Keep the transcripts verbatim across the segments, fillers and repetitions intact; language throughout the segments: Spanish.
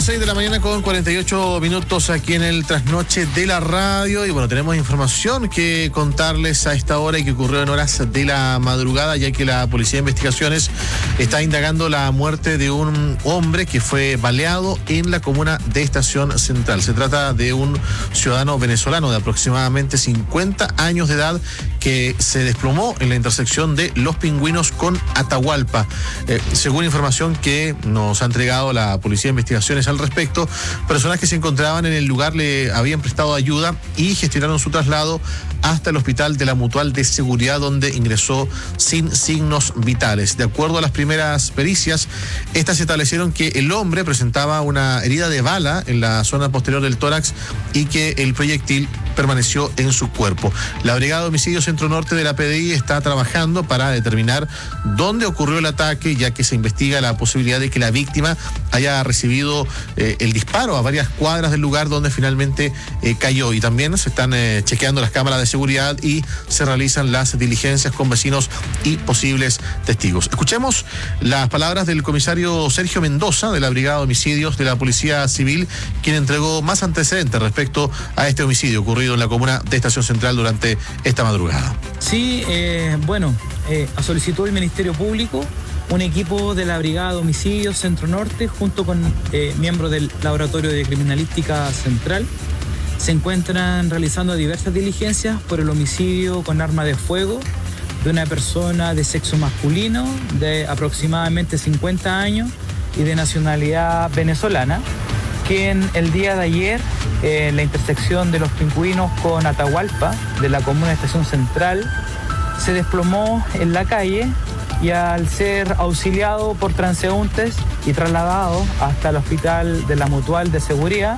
seis de la mañana con cuarenta y ocho minutos aquí en el Trasnoche de la Radio. Y bueno, tenemos información que contarles a esta hora y que ocurrió en horas de la madrugada, ya que la Policía de Investigaciones está indagando la muerte de un hombre que fue baleado en la comuna de Estación Central. Se trata de un ciudadano venezolano de aproximadamente cincuenta años de edad que se desplomó en la intersección de Los Pingüinos con Atahualpa. Eh, según información que nos ha entregado la Policía de Investigaciones al respecto, personas que se encontraban en el lugar le habían prestado ayuda y gestionaron su traslado hasta el hospital de la Mutual de Seguridad, donde ingresó sin signos vitales. De acuerdo a las primeras pericias, estas establecieron que el hombre presentaba una herida de bala en la zona posterior del tórax y que el proyectil permaneció en su cuerpo. La Brigada de Homicidio Centro Norte de la P D I está trabajando para determinar dónde ocurrió el ataque, ya que se investiga la posibilidad de que la víctima haya recibido eh, el disparo a varias cuadras del lugar donde finalmente eh, cayó. Y también se están eh, chequeando las cámaras de seguridad y se realizan las diligencias con vecinos y posibles testigos. Escuchemos las palabras del comisario Sergio Mendoza de la Brigada de Homicidios de la Policía Civil, quien entregó más antecedentes respecto a este homicidio ocurrido en la comuna de Estación Central durante esta madrugada. Sí, eh, bueno, eh, solicitó el Ministerio Público un equipo de la Brigada de Homicidios Centro Norte junto con eh, miembros del Laboratorio de Criminalística Central. Se encuentran realizando diversas diligencias por el homicidio con arma de fuego de una persona de sexo masculino de aproximadamente cincuenta años y de nacionalidad venezolana, quien el día de ayer eh, en la intersección de Los Pingüinos con Atahualpa de la comuna de Estación Central se desplomó en la calle y al ser auxiliado por transeúntes y trasladado hasta el hospital de la Mutual de Seguridad,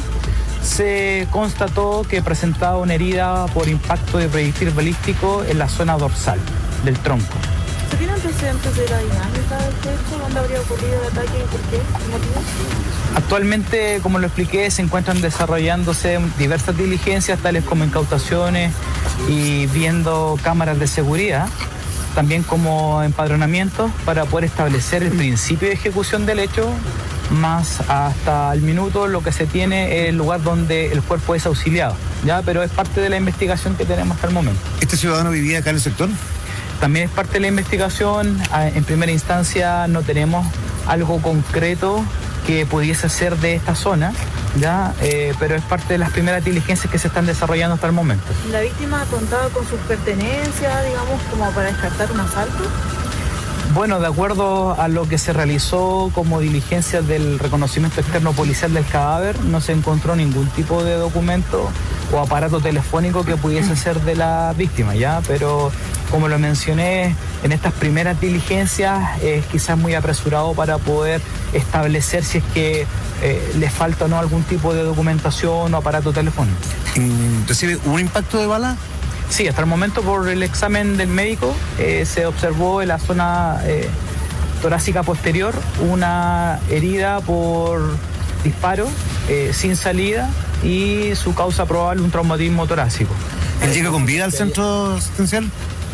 se constató que presentaba una herida por impacto de proyectil balístico en la zona dorsal del tronco. ¿Se tiene antecedentes de la dinámica del hecho? ¿Dónde habría ocurrido el ataque y por qué? ¿Qué motivo? Actualmente, como lo expliqué, se encuentran desarrollándose diversas diligencias, tales como incautaciones y viendo cámaras de seguridad, también como empadronamientos para poder establecer el principio de ejecución del hecho, más hasta el minuto lo que se tiene es el lugar donde el cuerpo es auxiliado, ¿ya? Pero es parte de la investigación que tenemos hasta el momento. ¿Este ciudadano vivía acá en el sector? También es parte de la investigación. En primera instancia no tenemos algo concreto que pudiese ser de esta zona, ¿ya? Eh, pero es parte de las primeras diligencias que se están desarrollando hasta el momento. ¿La víctima contaba con sus pertenencias, digamos, como para descartar un asalto? Bueno, de acuerdo a lo que se realizó como diligencia del reconocimiento externo policial del cadáver, no se encontró ningún tipo de documento o aparato telefónico que pudiese ser de la víctima, ¿ya? Pero como lo mencioné, en estas primeras diligencias es quizás muy apresurado para poder establecer si es que eh, le falta o no algún tipo de documentación o aparato telefónico. ¿Recibe un impacto de bala? Sí, hasta el momento por el examen del médico eh, se observó en la zona eh, torácica posterior una herida por disparo eh, sin salida y su causa probable un traumatismo torácico. ¿Él llega con vida al centro asistencial?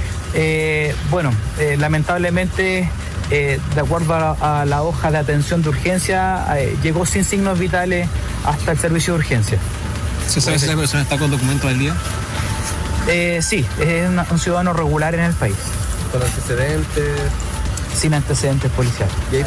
Eh, bueno, eh, lamentablemente, eh, de acuerdo a, a la hoja de atención de urgencia, eh, llegó sin signos vitales hasta el servicio de urgencia. ¿Se sabe si la persona está con documento al día? Eh, sí, es una, un ciudadano regular en el país. ¿Con antecedentes? Sin antecedentes policiales.